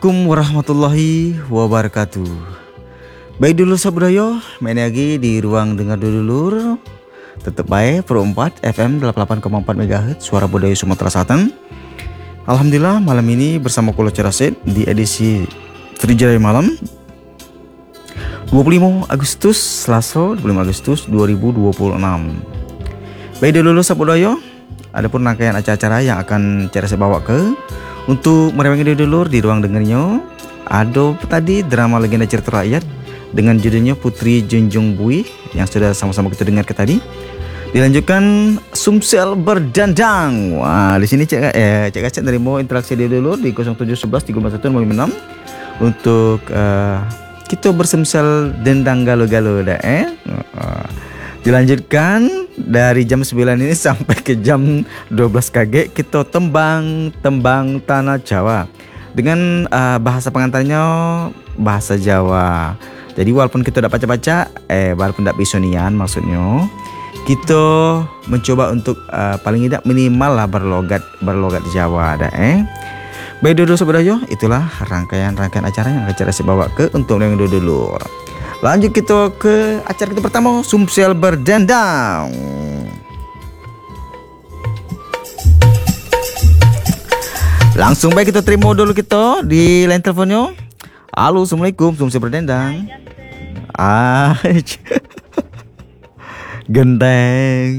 Assalamualaikum warahmatullahi wabarakatuh. Baik dulu sabudaya, main lagi di ruang dengar dulur. Tetap baik Pro 4 FM 88,4 MHz Suara Budaya Sumatera Selatan. Alhamdulillah malam ini bersama Kulo Ceraset di edisi Trijaya Malam 25 Agustus Selasa 25 Agustus 2026. Baik dulu sabudaya, adapun rangkaian acara-acara yang akan Ceraset bawa ke untuk merewangi dulur di ruang dengarnya, ada tadi drama legenda cerita rakyat dengan judulnya Putri Junjung Bui yang sudah sama-sama kita dengar ke tadi. Dilanjutkan Sumsel Berdandang. Wah, di sini cek Aceh nerima interaksi di dulur di 0711 351 untuk kita bersumsel dendang galo-galo dah Dilanjutkan dari jam 9 ini sampai ke jam 12 KG kita tembang tanah Jawa dengan bahasa pengantarnya bahasa Jawa. Jadi walaupun kita tidak baca-baca, walaupun tidak bisa nian maksudnya, kita mencoba untuk paling tidak minimal lah berlogat Jawa dah Baik dulu saudara, itulah rangkaian acara yang akan saya bawa ke untuk yang dulu. Lanjut kita ke acara kita pertama, Sumsel Berdandang. Langsung baik kita terima dulu kita di line teleponnya. Halo, Assalamualaikum, Sumsel Berdandang. Genteng.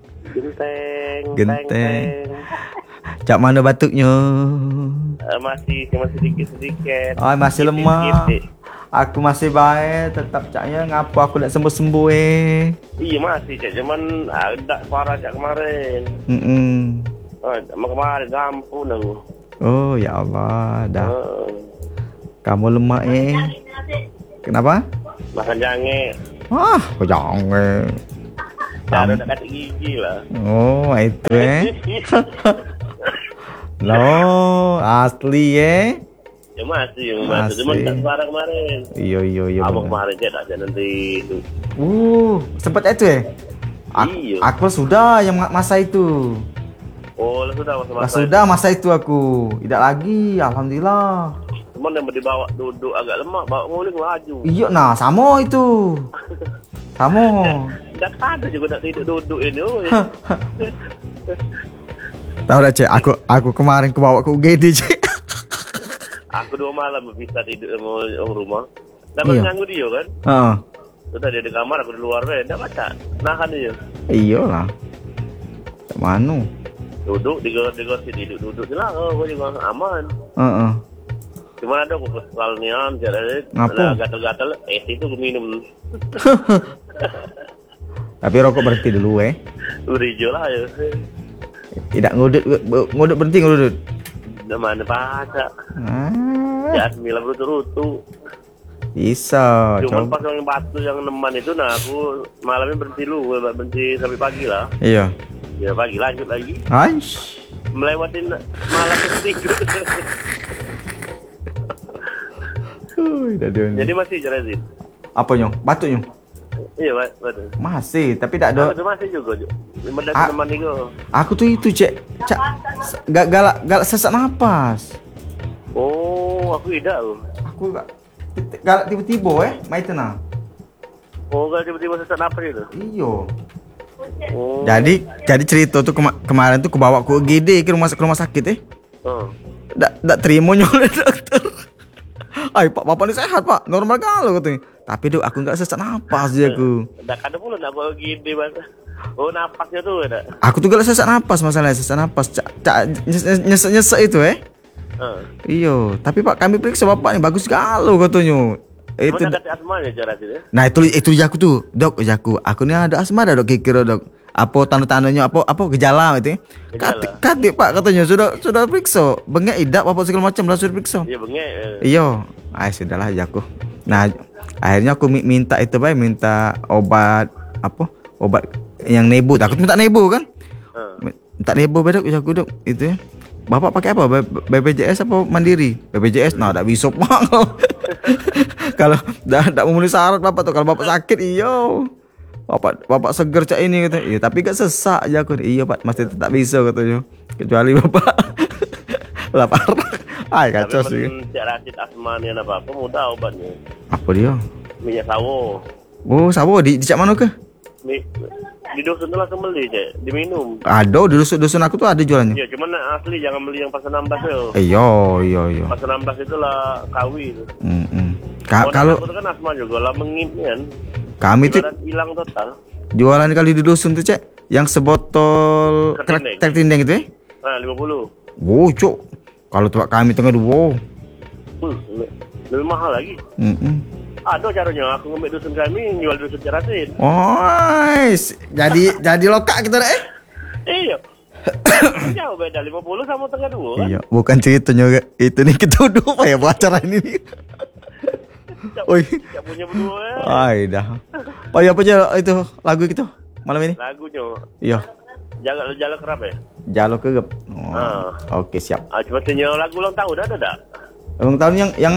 Cak mana batuknya? Masih sedikit. Oh, masih lemah. Aku masih baik, tetap caknya ngapa aku tak sembuh-sembuh Iya masih cak, cuman ada suara cak kemarin. Kemarin lampu nang. Oh ya Allah, dah. Kamu lemah Kenapa? Makan jange. Kok jange? Cara nak kata gigi lah. Oh itu Loh, asli Ya masih. Cuman tak suara kemarin. Iya. Abang kemarin cak tak nanti itu. Sempat itu Iya. Aku sudah yang masa itu. Oh, sudah masa itu aku. Tidak lagi, alhamdulillah. Cuman yang dibawa duduk agak lemah, bawa nguling laju. Iya, nah sama itu. Sama. Tak ada juga nak tidur duduk ini. Tahu dah cek, aku kemarin ke bawa ke UGD cek. Aku 2 malam bisa tidur sama orang rumah. Dapat nganggu dia kan? Sudah dia di kamar, aku di luar tak baca. Nahan dia. Iyalah. Mana? Duduk digosip duduk lah. Kau juga aman. Cuma ada aku kesal nian, jadi gatal-gatal. Itu aku minum. Tapi rokok berhenti dulu Berijo lah ya. Tidak ngudut berhenti ngudut. Dah mana baca. Ya sembilan rutu. Bisa. Cuma pas yang batu yang neman itu, nah aku malamnya berhenti sampai pagi lah. Iya. Ya pagi lanjut lagi. Melewatin malam ketiga. Jadi masih jelasin. Apa nyong? Batuk nyong? Iya betul. Masih, tapi tak ada. Masih juga. Teman juga. Aku tuh itu cek galak sesak napas. Oh, aku tidak loh. Aku galak tiba-tiba main tenang. Oh, galak tiba-tiba sesak napas itu. Iya. Oh. Jadi cerita tuh kemarin tuh kebawa ke UGD ke rumah sakit Tak terima nyoleh dokter. Pak, bapak ini sehat pak, normal kalau katanya. Tapi dok, aku nggak sesak napas dia aku. Tak ada pula nak bawa gede bahasa. Oh napasnya tuh ada. Aku tuh gak sesak napas masalahnya, sesak napas. Nyesek itu Iya, tapi pak kami periksa bapak ini bagus galau katanya. Itu ada asma ya cara itu. Nah itu aku tuh, dok, aku ini ada asma dok kira dok. Apa tanda-tandanya apa gejala itu? Kati pak katanya sudah periksa, bengek idak apa segala macam sudah periksa. Iya bengek. Iya, sudahlah aku. Nah akhirnya aku minta obat obat yang nebu. Aku minta nebu kan? Minta nebu bedok aku dok itu Bapak pakai apa? BPJS apa mandiri? BPJS, nah tak bisa pak. Kalau tak memenuhi syarat bapak tuh. Kalau bapak sakit iyo. Bapak seger cak ini kata. Iya tapi gak sesak aja aku. Iya pak masih tetap bisa katanya. Kecuali bapak lapar Ay, kacau Tapi sih. Cik Rashid asmani apa mudah obatnya. Apa dia? Minyak sawo. Oh, sawo di cak mana ke? Di dusun tuh langsung beli cek, diminum. Ada di dusun aku tuh ada jualannya. Iya, cuman asli jangan beli yang pasar 16 yo. Iya. Pasar 16 itulah kawi itu. Kalau itu kan asma juga lah mengip kan. Kami tuh hilang total. jualan kali di dusun tuh cek, yang sebotol teh tindeng gitu ya? Nah 50. Wow cok, kalau tuh kami tengah dua. Lebih mahal lagi. Ada caranya aku ngambil dusun kami jual dusun Cik Rashid. Oh, jadi lokak gitu deh. Iya. Jauh beda 50 sama tengah dua kan? Iya, bukan ceritanya itu nih kita duduk apa ya buat acara ini nih. Oi. Tidak punya berdua. Ay dah. Oh ya apa aja itu lagu gitu malam ini? Lagunya. Iya. Jala kerap ya? Jalo kegep. Oke siap. Cuma tanya lagu ulang tahun ada tak? Ulang tahun yang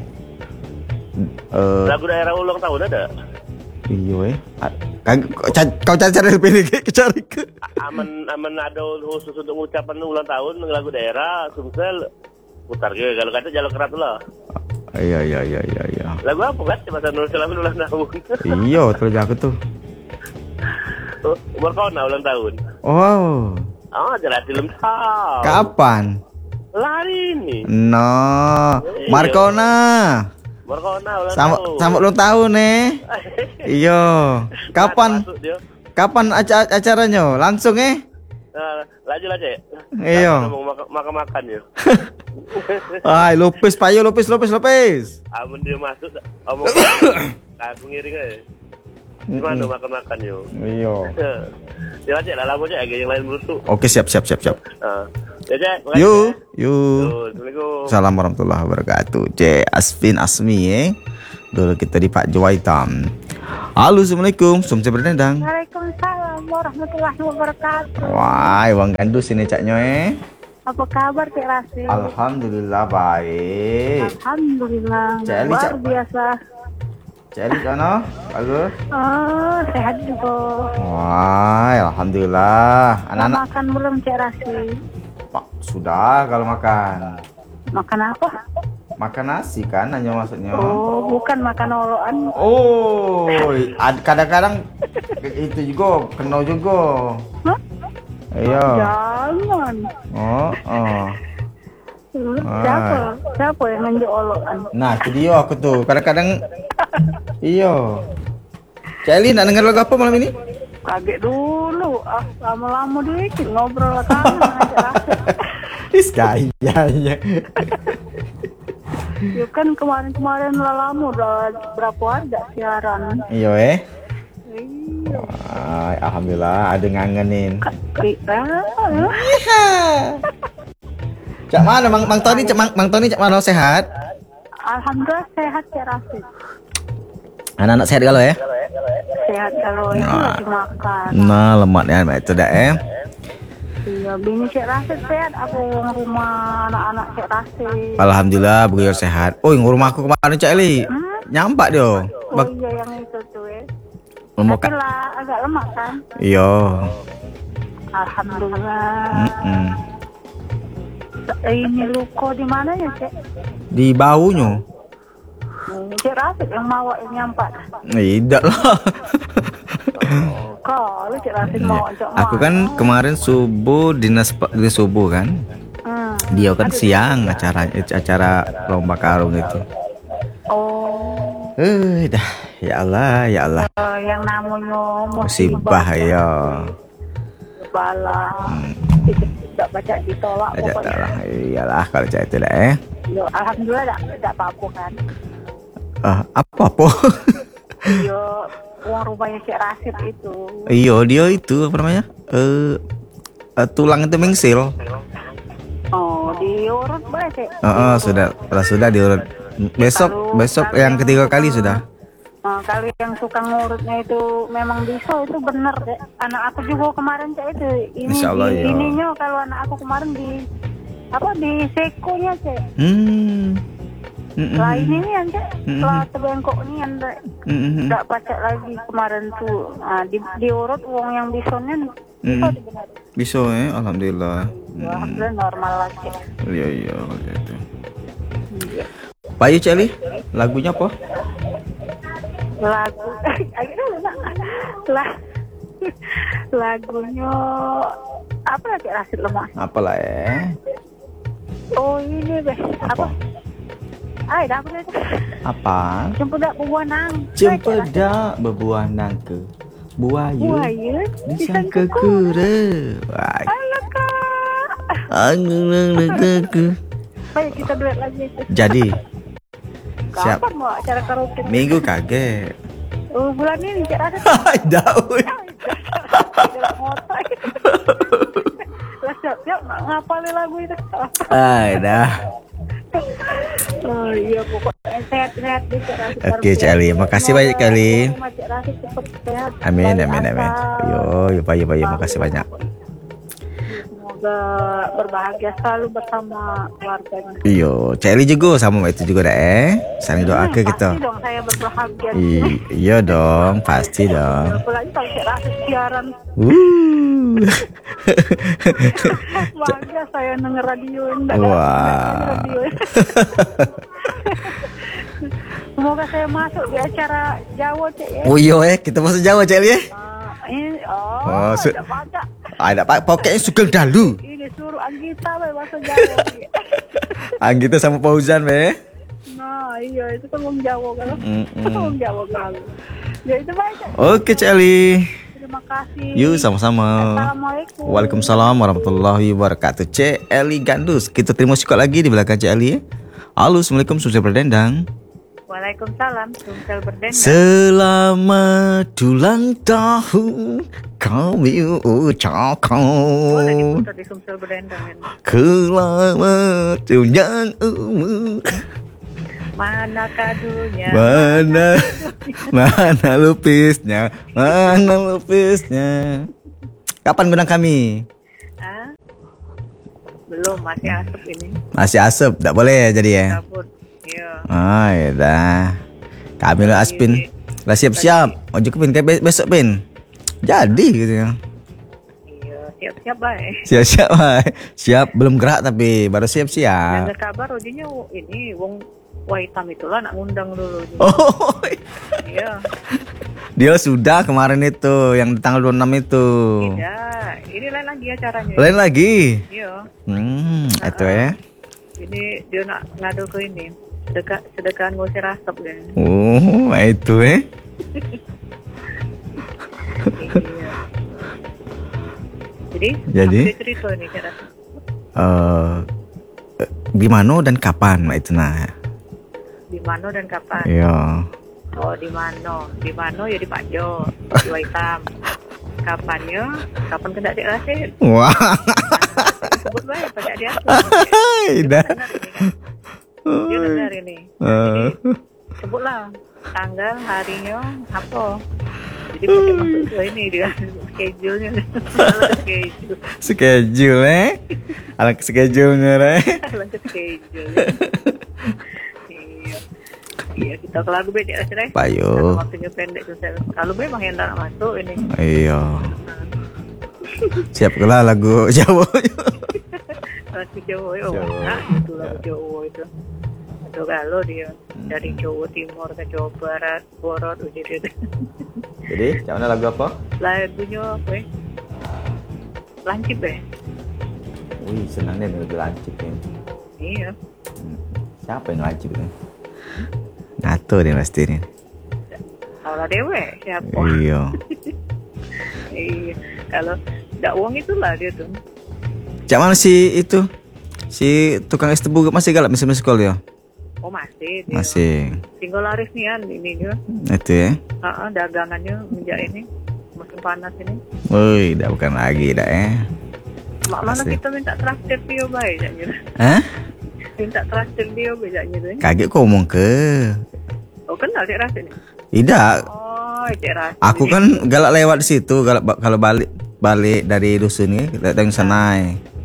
lagu daerah ulang tahun ada? Iya kau cari lebih cari ke. Aman ada khusus untuk ucapan ulang tahun lagu daerah Sumsel putar ke kalau kata Jalo kerap lah. Iya. Lagu apa kan? Bahasa Indonesia lagu ulang tahun. Iya, terus aku tuh. Umur kau ulang tahun. Oh. Jelas belum tahu. Kapan? Lari ini. No, Markona. Ulang tahun. Sama ulang tahun nih. Iya. Kapan acaranya? Langsung Laju lah cek. Iya. Makan ya. Ay, Lopez. Amun dia masuk, omong aku ngiring aja. Gimana makan yo? Iya. Ya cek, lah cek agak yang lain berutuh. Oke, siap. Ya cek, Yuk. Assalamualaikum. Salam warahmatullahi wabarakatuh. Asmi Dulu kita di Pak Jawaitam. Halo, assalamualaikum. Sumse berdendang. Waalaikumsalam warahmatullahi wabarakatuh. Wah, Wang Gandus ini caknya Apa kabar Cik Rashid? Alhamdulillah baik. Alhamdulillah. Cik Ali, Luar biasa. Cari sana, bagus. Oh, sehat juga. Wah, alhamdulillah. Anak-anak makan belum Cik Rashid? Pak, sudah kalau makan. Makan apa? Makan nasi kan hanya maksudnya. Oh, bukan makan oloan. Oh, kadang-kadang itu juga kena juga. Hah? Iya. Jangan. Oh. Siapa yang nunjuk oloan? Nah, itu dia aku tuh. Kadang-kadang iya. Celi nak dengar lagu apa malam ini? Kaget dulu. Lama-lama dikit ngobrol kan. Iya. Ya kan kemarin lama udah berapa ada siaran. Iya. Iya. Wah, alhamdulillah ada ngangenin. Cak mana Mang Tony cak mana sehat? Alhamdulillah sehat Cik Rashid. Anak-anak sehat kalau ya? Sehat kalau itu lagi makan. Nah, lemaknya itu dah Iya, bini Cik Rashid sehat. Aku rumah anak-anak Cik Rashid. Alhamdulillah beliau sehat. Oh, rumah aku kemarin Cak Eli. Nyampak dia. Oh iya yang itu tuh ya. Tapi lah agak lemak kan? Iya. Alhamdulillah. Ini luko di mana ya Cik? Di baunya. Cik Rashid yang mau nyampak. Tidak lah. Kalau Cik Rashid mau ajak Aku kan kemarin subuh dinas subuh kan. Dia kan siang acara lomba karung itu. Oh. Dah, ya Allah. Yang namanya musibah ya. Bala. Tidak baca ditolak pokoknya. Iyalah kalau cak itu dah Alhamdulillah tidak apa-apa kan. Apa? Yo, uang rumahnya Cik Rashid itu. Iya, dia itu apa namanya? Tulang itu mengsil. Oh, diurut boleh Cik? Sudah diurut. Besok yang ketiga kali sudah. Kalau yang suka ngurutnya itu memang bisa, itu bener Cik. Anak aku juga kemarin Cik itu. Insyaallah ya. Ininya kalau anak aku kemarin di sekonya Cik. Lah ini yang Cik, setelah terbengkok ini yang tidak baca lagi kemarin tuh. Nah, diurut uang yang bisonnya bisa dibenar. Bisa alhamdulillah. Alhamdulillah normal lagi. Iya gitu. Bayu Celi, lagunya apa? Lagunya apa lagi Rasid Lemak? Apalah ya? Oh ini deh, apa? Dah aku deh. Apa? Cempedak bebuanang. Cempedak bebuanang ke buaya disangka kura. Alah kak. Baik kita duet lagi. Jadi siap. Kapan mau acara karaoke? Minggu kaget. Oh bulan ini Cik Rasid. Jauh. Siap ngapalin lagu itu. Dah. Oh iya pokoknya sehat-sehat deh Cik Rasid. Oke Cik Ali, makasih banyak kali. Cik Rasid cepat sehat. Amin. Yo, makasih banyak. Semoga berbahagia selalu bersama keluarganya. Iyo, Cik Ali juga sama itu juga dah saling doa ke kita. Pasti dong saya berbahagia. Iya dong, pasti dong. Apalagi kalau Cik Rasid siaran. Bahagia saya denger radio. Wah. Semoga saya masuk di acara Jawa Cik ya. Oh iya kita masuk Jawa Cik Ali ya. Ada baca. Ada Pak pokoknya sugeng dalu. Ini suruh Anggita bahasa Jawa. Anggita sama Fauzan Nah iya itu kan orang Jawa kan. Orang Jawa kan. Ya itu baik. Oke Cik Ali. Terima kasih. Yuk sama-sama. Assalamualaikum. Waalaikumsalam warahmatullahi wabarakatuh. Cik Ali Gandus. Kita terima sikot lagi di belakang Cik Ali. Halo, assalamualaikum, sukses berdendang. Waalaikumsalam, sukses berdendang. Selamat ulang tahun kami ucapkan. Boleh diputar di sukses berdendang kan? Selamat ulang umur. Mana kadunya? Mana lupisnya? Kapan undang kami? Belum, masih asap ini. Masih asap, tak boleh jadi ya? Cabut, iya. Ya dah. Kami lah Aspin. Lah siap-siap. Ojo ke Pin, kayak besok Pin. Jadi gitu ya. Iya, siap-siap baik. Siap-siap baik. Siap, belum gerak tapi baru siap-siap. Ada kabar ojinya ini wong Waitam itulah nak ngundang dulu. Oh. Iya. Dia sudah kemarin itu yang di tanggal 26 itu. Tidak, ini lain lagi acaranya. Lain lagi? Iya. Itu ya. Ini dia nak ngadu ke ini. Sedekahan ngusir asap kan. Oh, itu Iya. Jadi? Apa cerita nih cara? Di mana dan kapan itu nah? Di mana dan kapan? Iya. Oh di mana? Di mana ya di Pak Jo, di Waitam. Kapannya? Kapan kena Cik Rasid? Wah. Sebut baik Pak Cik dia. Dah. Dia dengar ini. Jadi sebutlah tanggal, harinya, apa. Jadi pakai masuk ke ini dia schedule-nya. Schedule Alang schedule-nya Alang schedule. Iya kita ke lagu beda aja deh. Payo. Waktunya pendek susah. Kalau memang yang tak masuk ini. Iya. Siap kelah lagu Jawa. Lagu Jawa itu. Nah itu lagu Jawa itu. Ada galau dia dari Jawa Timur ke Jawa Barat, Borot udah itu. Jadi, mana lagu apa? Lagunya apa ya? Lancip ya? Wih, senangnya lagu lancip ya. Iya. Siapa yang lancip ya? Ngatur dia pasti nih. Kalau dewe siapa? Iya. Iya. Kalau ndak uang itulah dia tuh. Cak mana si itu? Si tukang es tebu masih galak masih sekolah ya? Oh masih. Dia. Masih. Tinggal laris nih kan ini juga. Itu ya? Dagangannya menjak ini musim panas ini. Woi, dah bukan lagi dah Mak mana kita minta traktir dia baik gitu. Hah? Minta traktir dia baik gitu. Kaget kau ngomong ke? Oh kenal Cik Rasid nih? Tidak. Oh Cik Rasid. Aku kan galak lewat di situ, galak kalau balik dari dusun ni, kita tengok sana.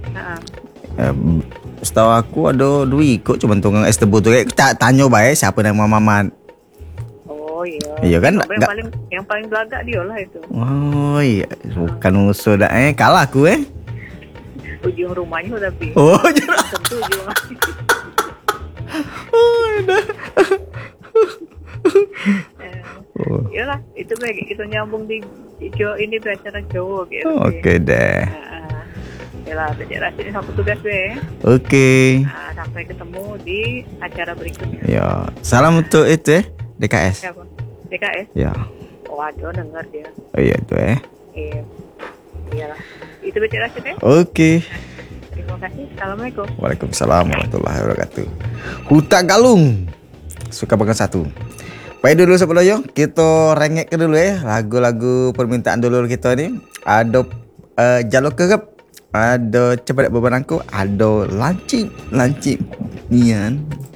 Setahu aku ada dua ikut cuma tukang es tebu tu. Tak tanya baik siapa nama Mamat. Oh iya. Iya kan? Yang paling belagak dia lah itu. Oh iya, bukan musuh dah kalah aku Ujung rumahnya tapi. Oh, tentu ujung. Iyalah, itu baik kita nyambung di ini acara Jawa gitu. Oke deh. Yalah, berjalan sini sama tugas be. Oke. Nah, sampai ketemu di acara berikutnya. Ya, salam untuk itu DKS. Siapa? DKS? Ya. Waduh, dengar dia. Oh iya itu Iya. Iyalah. Itu berjalan sini. Oke. Terima kasih. Assalamualaikum. Waalaikumsalam warahmatullahi wabarakatuh. Huta Galung. Suka banget satu. Baik dulu sebelumnya kita rengek ke dulu lagu-lagu permintaan dulur kita ni. Ada Jalur Kerep, ada Cepat Bebanangku, ada Lancip Nian.